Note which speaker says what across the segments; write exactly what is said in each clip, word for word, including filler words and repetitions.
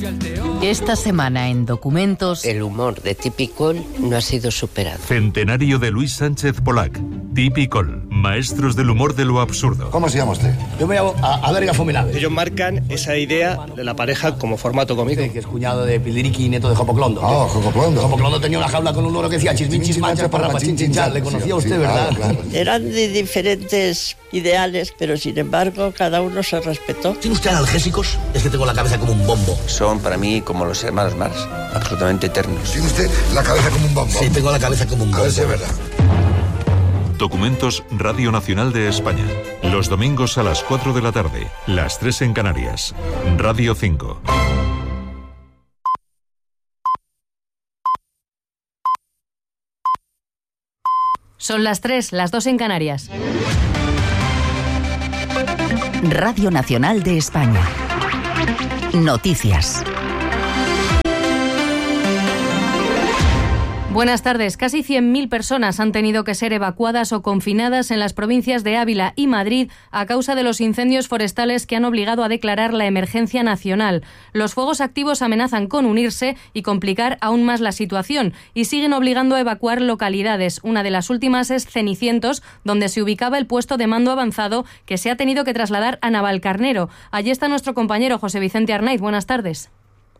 Speaker 1: Esta semana en Documentos,
Speaker 2: el humor de Tipicol no ha sido superado.
Speaker 3: Centenario de Luis Sánchez Polac. Tipicol, maestros del humor de lo absurdo.
Speaker 4: ¿Cómo se llama usted?
Speaker 5: Yo me llamo Adrián Fomenade.
Speaker 6: Ellos marcan esa idea de la pareja como formato cómico.
Speaker 5: Sí, que es cuñado de Piliriqui y nieto de Jopoclondo.
Speaker 4: Ah, oh, Jopoclondo.
Speaker 5: Jopoclondo tenía una jaula con un loro que decía chismin, chismanchas, para la chinchinchar. Le conocía usted, sí, ¿verdad?
Speaker 4: Claro, claro.
Speaker 7: Eran de diferentes ideales, pero sin embargo cada uno se respetó.
Speaker 5: ¿Tiene usted analgésicos? Es que tengo la cabeza como un bombo.
Speaker 8: Son para mí como los hermanos Marx, absolutamente eternos.
Speaker 4: ¿Tiene usted la cabeza como un bombo?
Speaker 5: Sí, tengo la cabeza como un bombo.
Speaker 4: A ver si es verdad.
Speaker 3: Documentos Radio Nacional de España. Los domingos a las cuatro de la tarde, las tres en Canarias. Radio cinco.
Speaker 9: Son las tres, las dos en Canarias.
Speaker 1: Radio Nacional de España. Noticias.
Speaker 9: Buenas tardes. Casi cien mil personas han tenido que ser evacuadas o confinadas en las provincias de Ávila y Madrid a causa de los incendios forestales que han obligado a declarar la emergencia nacional. Los fuegos activos amenazan con unirse y complicar aún más la situación y siguen obligando a evacuar localidades. Una de las últimas es Cenicientos, donde se ubicaba el puesto de mando avanzado que se ha tenido que trasladar a Navalcarnero. Allí está nuestro compañero José Vicente Arnaiz. Buenas tardes.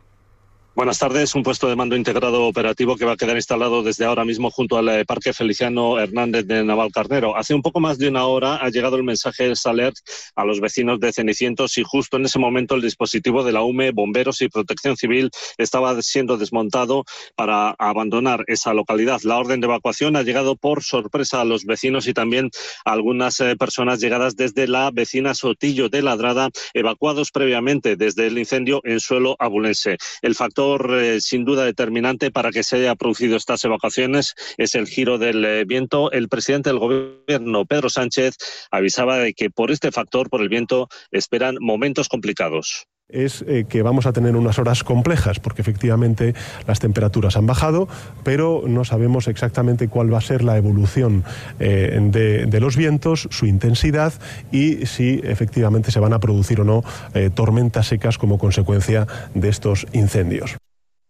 Speaker 10: Buenas tardes. Un puesto de mando integrado operativo que va a quedar instalado desde ahora mismo junto al Parque Feliciano Hernández de Navalcarnero. Hace un poco más de una hora ha llegado el mensaje Salert a los vecinos de Cenicientos y justo en ese momento el dispositivo de la U M E, Bomberos y Protección Civil estaba siendo desmontado para abandonar esa localidad. La orden de evacuación ha llegado por sorpresa a los vecinos y también a algunas eh, personas llegadas desde la vecina Sotillo de Ladrada, evacuados previamente desde el incendio en suelo abulense. El factor Eh, sin duda determinante para que se haya producido estas evacuaciones es el giro del eh, viento. El presidente del gobierno, Pedro Sánchez, avisaba de que por este factor, por el viento, esperan momentos complicados.
Speaker 11: Es eh, que vamos a tener unas horas complejas, porque efectivamente las temperaturas han bajado, pero no sabemos exactamente cuál va a ser la evolución eh, de, de los vientos, su intensidad y si efectivamente se van a producir o no eh, tormentas secas como consecuencia de estos incendios.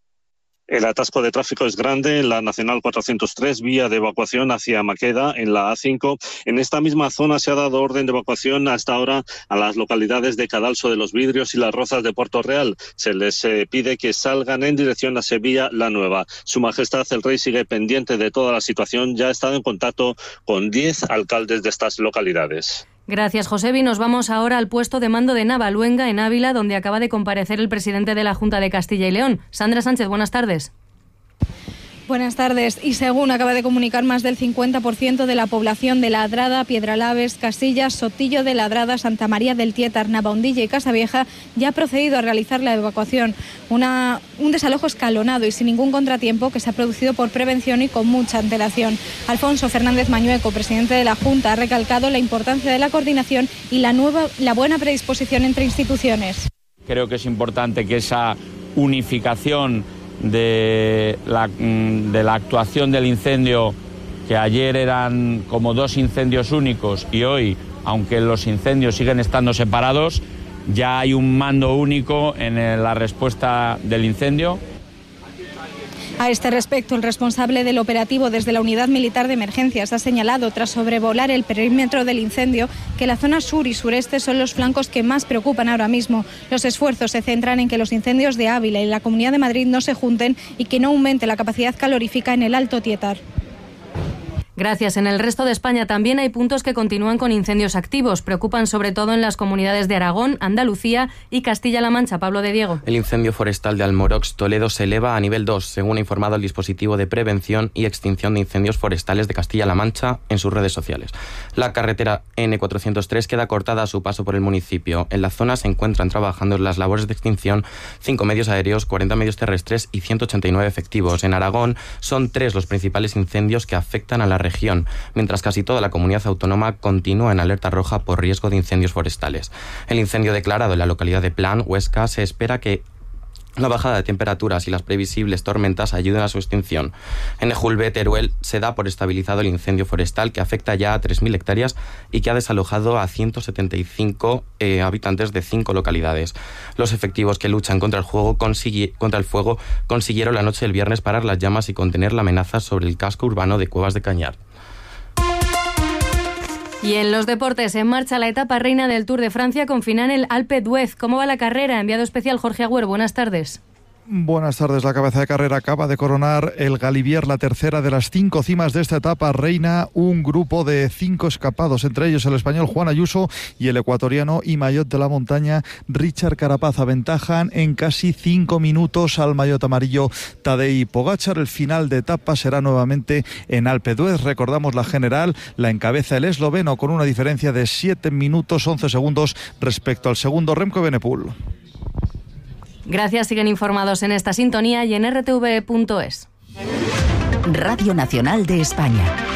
Speaker 10: El atasco de tráfico es grande en la Nacional cuatrocientos tres, vía de evacuación hacia Maqueda, en la A cinco. En esta misma zona se ha dado orden de evacuación hasta ahora a las localidades de Cadalso de los Vidrios y Las Rozas de Puerto Real. Se les eh, pide que salgan en dirección a Sevilla la Nueva. Su Majestad el Rey sigue pendiente de toda la situación. Ya ha estado en contacto con diez alcaldes de estas localidades.
Speaker 9: Gracias, Josebi. Nos vamos ahora al puesto de mando de Navaluenga, en Ávila, donde acaba de comparecer el presidente de la Junta de Castilla y León. Sandra Sánchez, buenas tardes.
Speaker 12: Buenas tardes. Y según acaba de comunicar, más del cincuenta por ciento de la población de Ladrada, Piedralaves, Casillas, Sotillo de Ladrada, Santa María del Tietar, Navaundilla y Casavieja ya ha procedido a realizar la evacuación. Una, un desalojo escalonado y sin ningún contratiempo que se ha producido por prevención y con mucha antelación. Alfonso Fernández Mañueco, presidente de la Junta, ha recalcado la importancia de la coordinación y la, nueva, la buena predisposición entre instituciones.
Speaker 13: Creo que es importante que esa unificación de la, de la actuación del incendio, que ayer eran como dos incendios únicos y hoy, aunque los incendios siguen estando separados, ya hay un mando único en la respuesta del incendio.
Speaker 12: A este respecto, el responsable del operativo desde la Unidad Militar de Emergencias ha señalado, tras sobrevolar el perímetro del incendio, que la zona sur y sureste son los flancos que más preocupan ahora mismo. Los esfuerzos se centran en que los incendios de Ávila y la Comunidad de Madrid no se junten y que no aumente la capacidad calorífica en el Alto Tietar.
Speaker 9: Gracias. En el resto de España también hay puntos que continúan con incendios activos. Preocupan sobre todo en las comunidades de Aragón, Andalucía y Castilla-La Mancha. Pablo de Diego.
Speaker 14: El incendio forestal de Almorox, Toledo, se eleva a nivel dos, según ha informado el dispositivo de prevención y extinción de incendios forestales de Castilla-La Mancha en sus redes sociales. La carretera ene cuatrocientos tres queda cortada a su paso por el municipio. En la zona se encuentran trabajando en las labores de extinción cinco medios aéreos, cuarenta medios terrestres y ciento ochenta y nueve efectivos. En Aragón son tres los principales incendios que afectan a la región. región, mientras casi toda la comunidad autónoma continúa en alerta roja por riesgo de incendios forestales. El incendio declarado en la localidad de Plan, Huesca, se espera que La bajada de temperaturas y las previsibles tormentas ayudan a su extinción. En Ejulbe, Teruel, se da por estabilizado el incendio forestal que afecta ya a tres mil hectáreas y que ha desalojado a ciento setenta y cinco eh, habitantes de cinco localidades. Los efectivos que luchan contra el, fuego consigui- contra el fuego consiguieron la noche del viernes parar las llamas y contener la amenaza sobre el casco urbano de Cuevas de Cañar.
Speaker 9: Y en los deportes, en marcha la etapa reina del Tour de Francia con final en el Alpe d'Huez. ¿Cómo va la carrera? Enviado especial Jorge Agüero, buenas tardes.
Speaker 15: Buenas tardes. La cabeza de carrera acaba de coronar el Galibier, la tercera de las cinco cimas de esta etapa reina. Un grupo de cinco escapados, entre ellos el español Juan Ayuso y el ecuatoriano y maillot de la montaña Richard Carapaz. Aventajan en casi cinco minutos al maillot amarillo Tadej Pogačar. El final de etapa será nuevamente en Alpe d'Huez. Recordamos la general, la encabeza el esloveno con una diferencia de siete minutos once segundos respecto al segundo Remco Evenepoel.
Speaker 9: Gracias, siguen informados en esta sintonía y en r t v punto es.
Speaker 1: Radio Nacional de España.